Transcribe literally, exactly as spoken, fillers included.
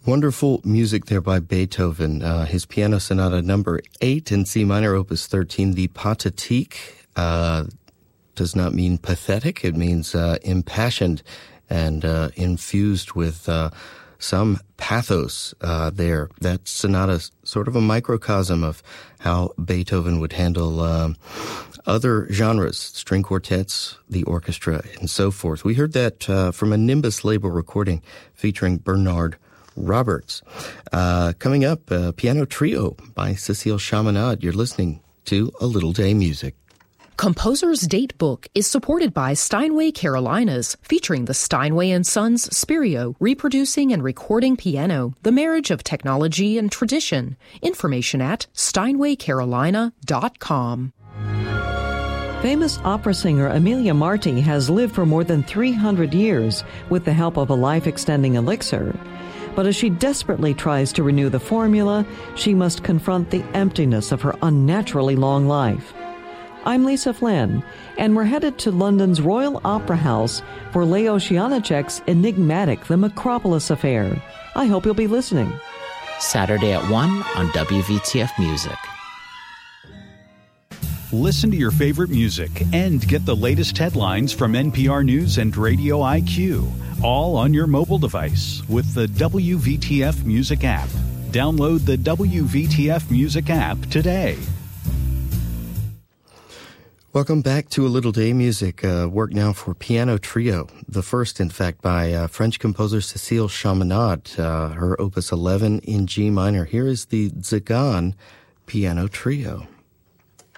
Wonderful music there by Beethoven. Uh, his Piano Sonata number eight in C minor, opus thirteen, the Pathétique, uh, does not mean pathetic. It means uh, impassioned and uh, infused with uh, some pathos uh, there. That sonata, sort of a microcosm of how Beethoven would handle um, other genres, string quartets, the orchestra, and so forth. We heard that uh, from a Nimbus label recording featuring Bernard Roberts. Uh, coming up, uh, Piano Trio by Cécile Chaminade. You're listening to A Little Day Music. Composer's Date Book is supported by Steinway Carolinas, featuring the Steinway and Sons Spirio, reproducing and recording piano, the marriage of technology and tradition. Information at steinway carolina dot com. Famous opera singer Emilia Marti has lived for more than three hundred years with the help of a life-extending elixir. But as she desperately tries to renew the formula, she must confront the emptiness of her unnaturally long life. I'm Lisa Flynn, and we're headed to London's Royal Opera House for Leo Janáček's enigmatic The Macropolis Affair. I hope you'll be listening. Saturday at one on W V T F Music. Listen to your favorite music and get the latest headlines from N P R News and Radio I Q, all on your mobile device with the W V T F Music app. Download the W V T F Music app today. Welcome back to A Little Day Music, uh, work now for Piano Trio, the first, in fact, by uh, French composer Cécile Chaminade, uh, her opus eleven in G minor. Here is the Tzagan Piano Trio.